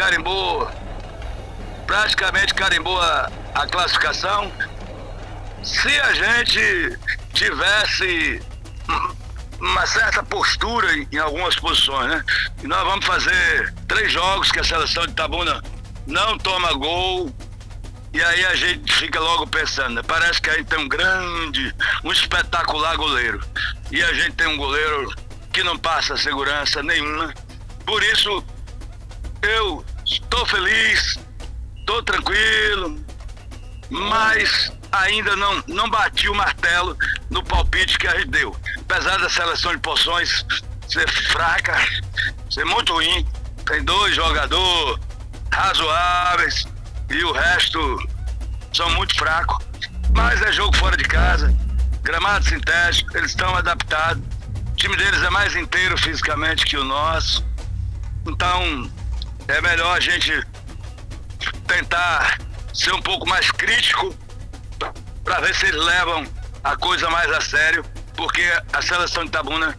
praticamente carimbou a classificação. Se a gente tivesse uma certa postura em algumas posições, né? E nós vamos fazer 3 jogos que a seleção de Itabuna não toma gol, e aí a gente fica logo pensando, né? Parece que a gente tem um espetacular goleiro, e a gente tem um goleiro que não passa segurança nenhuma. Por isso eu estou feliz, estou tranquilo, mas ainda não bati o martelo no palpite que a gente deu. Apesar da seleção de Poções ser fraca, ser muito ruim, tem 2 jogadores razoáveis e o resto são muito fracos. Mas é jogo fora de casa, gramado sintético, eles estão adaptados. O time deles é mais inteiro fisicamente que o nosso. Então é melhor a gente tentar ser um pouco mais crítico para ver se eles levam a coisa mais a sério, porque a seleção de Itabuna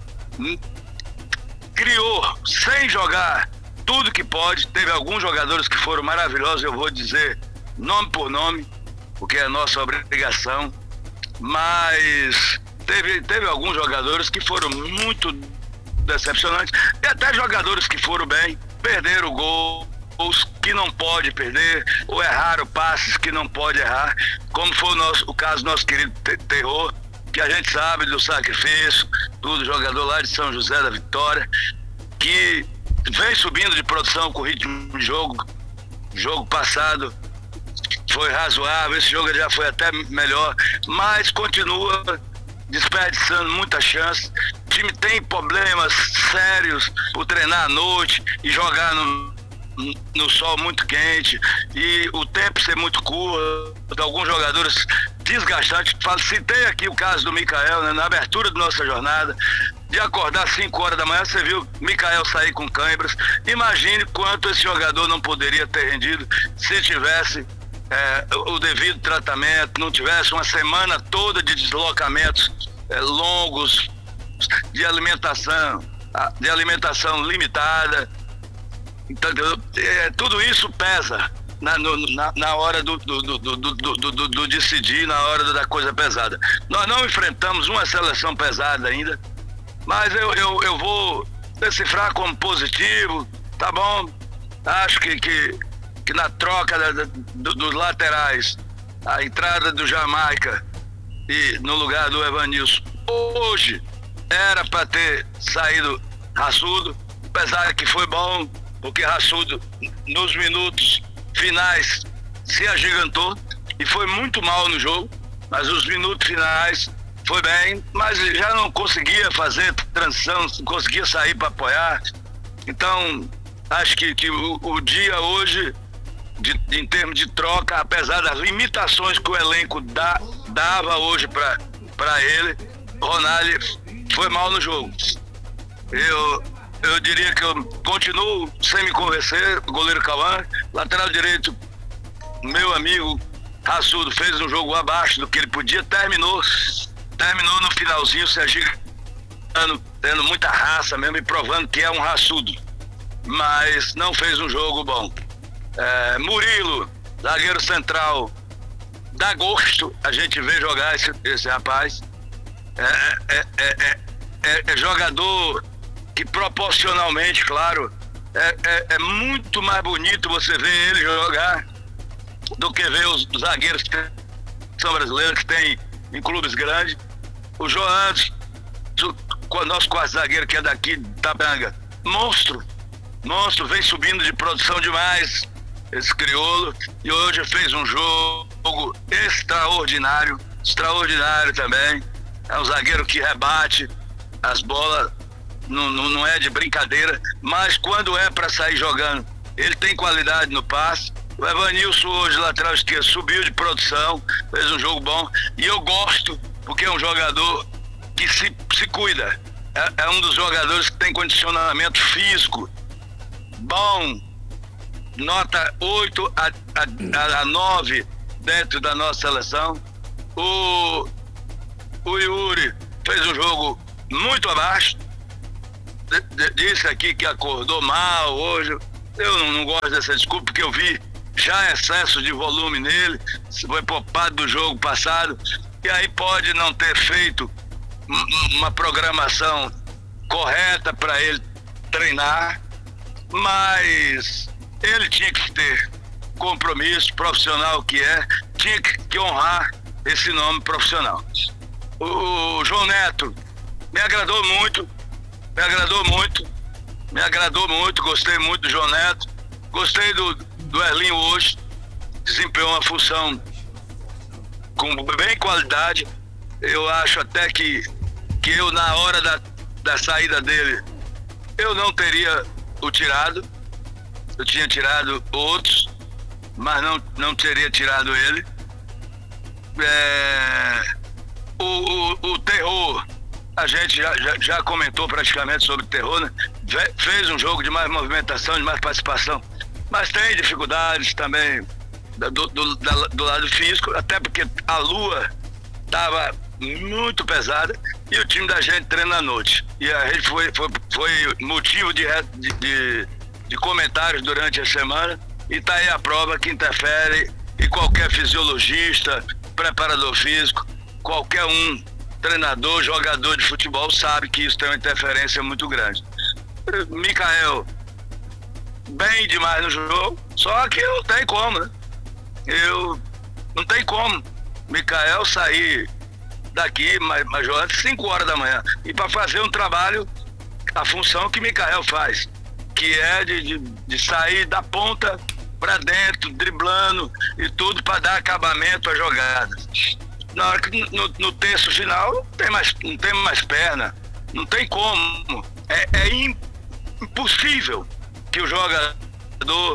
criou, sem jogar tudo que pode. Teve alguns jogadores que foram maravilhosos, eu vou dizer nome por nome, porque é nossa obrigação, mas teve alguns jogadores que foram muito decepcionantes, e até jogadores que foram bem, perderam gols que não pode perder, ou erraram passes que não pode errar, como foi o caso do nosso querido Terror, que a gente sabe do sacrifício, do jogador lá de São José da Vitória, que vem subindo de produção com o ritmo de jogo. Jogo passado foi razoável, esse jogo já foi até melhor, mas continua desperdiçando muita chance. O time tem problemas sérios por treinar à noite e jogar no sol muito quente, e o tempo ser muito curto, alguns jogadores desgastantes. Citei aqui o caso do Mikael, né, na abertura da nossa jornada, de acordar às 5 horas da manhã, você viu Mikael sair com câimbras. Imagine quanto esse jogador não poderia ter rendido se tivesse o devido tratamento, não tivesse uma semana toda de deslocamentos longos, de alimentação limitada. Então, tudo isso pesa na hora do decidir, na hora da coisa pesada. Nós não enfrentamos uma seleção pesada ainda, mas eu vou decifrar como positivo, tá bom? Acho que na troca dos laterais, a entrada do Jamaica e no lugar do Evanilson, hoje era para ter saído Raçudo, apesar que foi bom, porque Raçudo nos minutos finais se agigantou e foi muito mal no jogo, mas os minutos finais foi bem, mas já não conseguia fazer transição, não conseguia sair para apoiar. Então acho que o dia hoje, em termos de troca, apesar das limitações que o elenco dava hoje para ele, Ronaldo foi mal no jogo. Eu diria que eu continuo sem me convencer. O goleiro Cauã, lateral direito, meu amigo Raçudo, fez um jogo abaixo do que ele podia, terminou no finalzinho se agigando, tendo muita raça mesmo e provando que é um raçudo, mas não fez um jogo bom. Murilo, zagueiro central, dá gosto a gente ver jogar esse rapaz. É jogador que proporcionalmente, claro, é muito mais bonito você ver ele jogar do que ver os zagueiros que são brasileiros, que tem em clubes grandes. O João, o nosso quarto zagueiro, que é daqui de Itabanga, monstro, vem subindo de produção demais, esse crioulo, e hoje fez um jogo extraordinário também. É um zagueiro que rebate as bolas, não é de brincadeira, mas quando é para sair jogando, ele tem qualidade no passe. O Evanilson hoje, lateral esquerdo, subiu de produção, fez um jogo bom, e eu gosto, porque é um jogador que se cuida, é um dos jogadores que tem condicionamento físico bom, nota 8 a 9 dentro da nossa seleção. O Yuri fez um jogo muito abaixo, disse aqui que acordou mal hoje, Eu não gosto dessa desculpa, porque eu vi já excesso de volume nele, foi poupado do jogo passado, e aí pode não ter feito uma programação correta para ele treinar, mas ele tinha que ter compromisso profissional tinha que honrar esse nome profissional. O João Neto me agradou muito, gostei muito do João Neto, gostei do Erlinho hoje, desempenhou uma função com bem qualidade. Eu acho até que eu, na hora da saída dele, eu não teria o tirado. Eu tinha tirado outros, mas não teria tirado ele. O terror, a gente já comentou praticamente sobre o terror, né? Fez um jogo de mais movimentação, de mais participação, mas tem dificuldades também do lado físico, até porque a lua estava muito pesada e o time da gente treina à noite. E a gente foi motivo de comentários durante a semana, e tá aí a prova que interfere, e qualquer fisiologista, preparador físico, qualquer treinador, jogador de futebol sabe que isso tem uma interferência muito grande. Micael, bem demais no jogo, só que não tem como, né? Não tem como Micael sair daqui, mas jogando 5 horas da manhã, e para fazer um trabalho, a função que Micael faz, que é de sair da ponta para dentro, driblando e tudo, para dar acabamento à jogada. Na hora que no terço final não tem mais perna, não tem como. É impossível que o jogador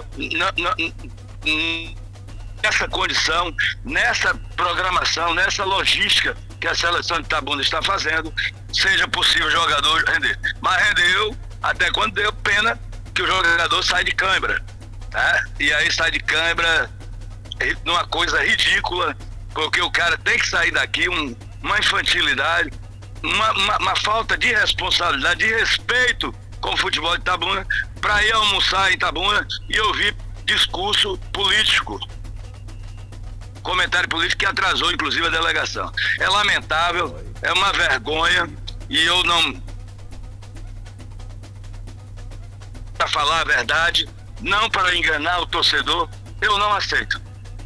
nessa condição, nessa programação, nessa logística que a seleção de Itabuna está fazendo, seja possível o jogador render. Mas rendeu até quando deu pena que o jogador sai de cãibra, tá? E aí sai de cãibra numa coisa ridícula, porque o cara tem que sair daqui, uma infantilidade, uma falta de responsabilidade, de respeito com o futebol de Itabuna, para ir almoçar em Itabuna e ouvir discurso político, comentário político que atrasou inclusive a delegação. É lamentável, é uma vergonha, e eu não, para falar a verdade, não para enganar o torcedor, eu não aceito.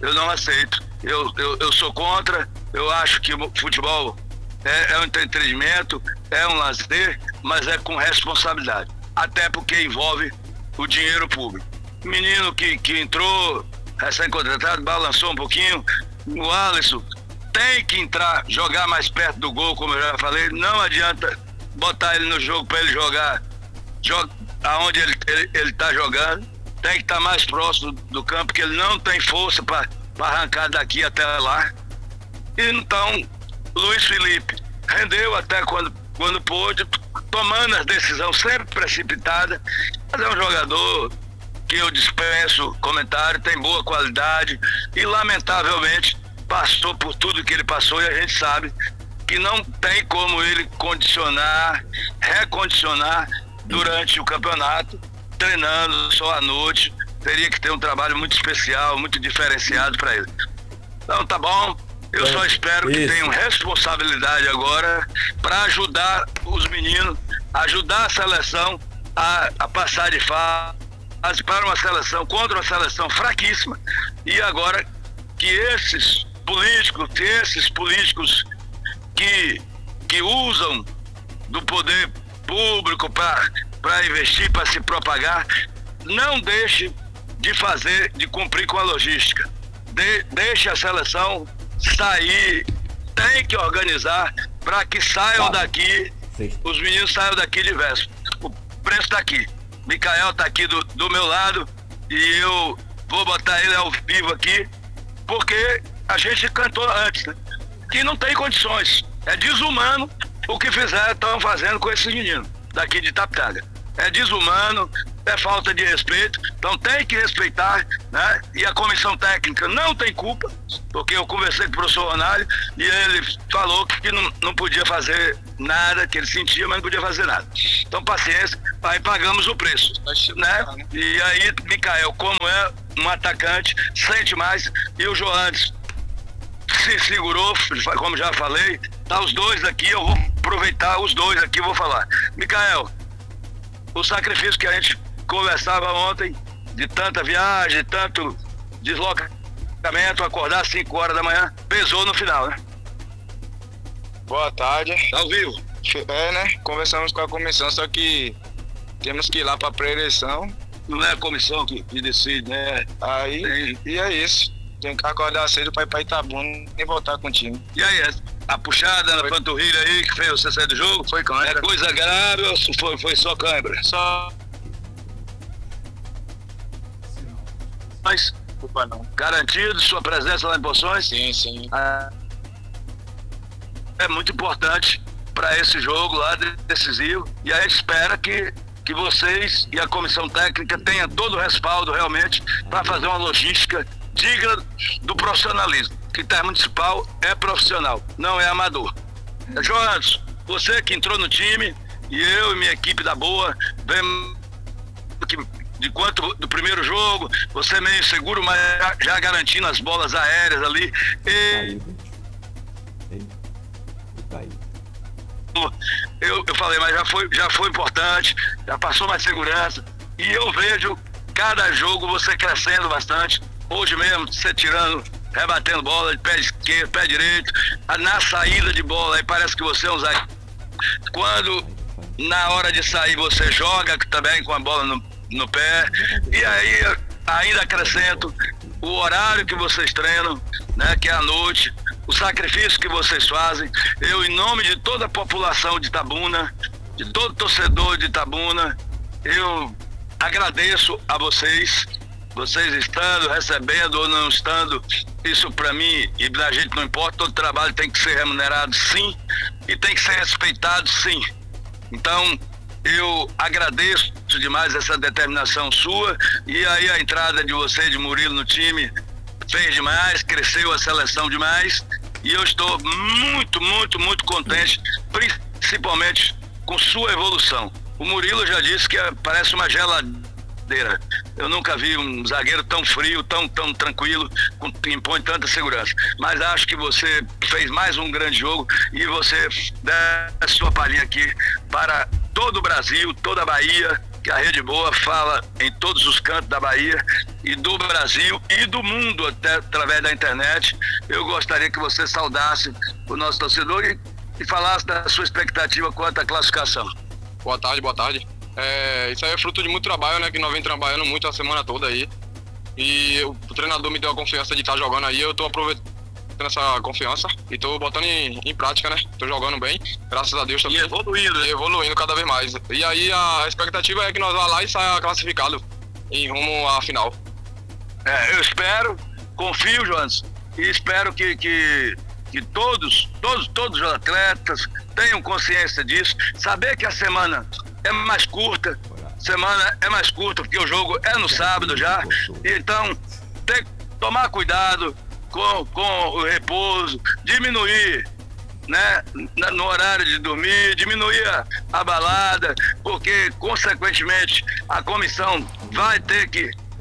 Eu sou contra. Eu acho que o futebol é um entretenimento, é um lazer, mas é com responsabilidade, até porque envolve o dinheiro público. Menino que entrou recém-contratado, balançou um pouquinho. O Alisson tem que entrar, jogar mais perto do gol, como eu já falei. Não adianta botar ele no jogo para ele jogar aonde ele está jogando. Tem que estar mais próximo do campo, porque ele não tem força para arrancar daqui até lá. Então, Luiz Felipe rendeu até quando pôde, tomando as decisões sempre precipitadas, mas é um jogador que eu dispenso comentário, tem boa qualidade e lamentavelmente passou por tudo que ele passou, e a gente sabe que não tem como ele recondicionar durante o campeonato, treinando só à noite. Teria que ter um trabalho muito especial, muito diferenciado para ele. Então tá bom, eu só espero que tenham responsabilidade agora para ajudar os meninos, ajudar a seleção a passar de fase para uma seleção, contra uma seleção fraquíssima. E agora que esses políticos que usam do poder público para investir, para se propagar, não deixe de cumprir com a logística. Deixe a seleção sair, tem que organizar para que saiam daqui, os meninos saiam daqui de véspera. O preço está aqui. Micael está aqui do meu lado e eu vou botar ele ao vivo aqui, porque a gente cantou antes, né? Que não tem condições. É desumano o que estão fazendo com esses meninos daqui de Itapetanga. É desumano, é falta de respeito. Então tem que respeitar né? E a comissão técnica não tem culpa, porque eu conversei com o professor Ronaldo e ele falou que não podia fazer nada, que ele sentia, mas não podia fazer nada. Então, paciência, aí pagamos o preço, né? E aí, Micael, como é um atacante, sente mais, e o Joandes se segurou, como já falei, tá os dois aqui, eu vou aproveitar os dois aqui, vou falar. Micael, o sacrifício que a gente conversava ontem, de tanta viagem, de tanto deslocamento, acordar às 5 horas da manhã, pesou no final, né? Boa tarde. Tá ao vivo. Né? Conversamos com a comissão, só que temos que ir lá pra pré-eleição. Não é a comissão que decide, né? Aí, e é isso. Tem que acordar cedo pra ir pra Itabuna e voltar com o time. E aí, a puxada na panturrilha aí que fez você sair do jogo? Foi cãibra. É coisa grave ou foi só cãibra? Só. Mas, Culpa não. garantido sua presença lá em Poções? Sim. É muito importante para esse jogo lá decisivo, e a gente espera que vocês e a comissão técnica tenham todo o respaldo realmente para fazer uma logística digna do profissionalismo, que Intermunicipal é profissional, não é amador. Jonas, você que entrou no time, e eu e minha equipe da Boa, vemos que do primeiro jogo, você meio seguro, mas já garantindo as bolas aéreas ali. Eu falei, mas já foi importante, já passou mais segurança, e eu vejo cada jogo você crescendo bastante. Hoje mesmo, você tirando, rebatendo bola de pé esquerdo, pé direito, na saída de bola, aí parece que você é um zagueiro. Quando na hora de sair você joga também com a bola no pé, e aí ainda acrescento o horário que vocês treinam, né, que é à noite, o sacrifício que vocês fazem. Eu, em nome de toda a população de Itabuna, de todo torcedor de Itabuna, eu agradeço a vocês estando, recebendo ou não estando, isso para mim e pra gente não importa, todo trabalho tem que ser remunerado sim, e tem que ser respeitado sim. Então, eu agradeço demais essa determinação sua, e aí a entrada de você, de Murilo, no time, fez demais, cresceu a seleção demais, e eu estou muito contente, principalmente com sua evolução. O Murilo já disse que parece uma geladeira. Eu nunca vi um zagueiro tão frio, tão tranquilo, que impõe tanta segurança. Mas acho que você fez mais um grande jogo, e você dá a sua palhinha aqui para todo o Brasil, toda a Bahia, que a Rede Boa fala em todos os cantos da Bahia e do Brasil e do mundo, até através da internet. Eu gostaria que você saudasse o nosso torcedor e falasse da sua expectativa quanto à classificação. Boa tarde. Isso aí é fruto de muito trabalho, né? Que nós vem trabalhando muito a semana toda aí. E o treinador me deu a confiança de estar jogando aí. Eu tô aproveitando essa confiança e tô botando em prática, né? Tô jogando bem, graças a Deus. E evoluindo cada vez mais. E aí a expectativa é que nós vá lá e saia classificado em rumo à final. Eu espero, confio, Jonas, e espero que todos os atletas tenham consciência disso, saber que a semana é mais curta, porque o jogo é no sábado já, então tem que tomar cuidado com o repouso, diminuir, né, no horário de dormir, diminuir a balada, porque consequentemente a comissão vai ter que